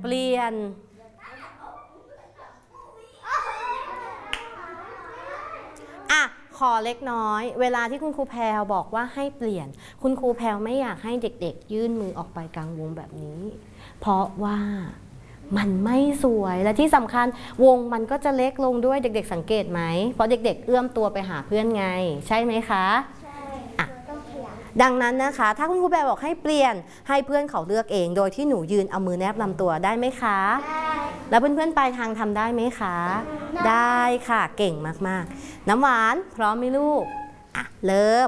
ลี่ยนขอเล็กน้อยเวลาที่คุณครูแพรวบอกว่าให้เปลี่ยนคุณครูแพรวไม่อยากให้เด็กๆยื่นมือออกไปกลางวงแบบนี้เพราะว่ามันไม่สวยและที่สำคัญวงมันก็จะเล็กลงด้วยเด็กๆสังเกตไหมเพราะเด็กๆเอื้อมตัวไปหาเพื่อนไงใช่ไหมคะใช่ดังนั้นนะคะถ้าคุณครูแพรวบอกให้เปลี่ยนให้เพื่อนเขาเลือกเองโดยที่หนูยืนเอามือแนบลำตัวได้ไหมคะได้แล้วเพื่อนๆปลายทางทำได้ไหมคะได้ค่ะเก่งมากๆน้ำหวานพร้อมไหมลูกเริ่ม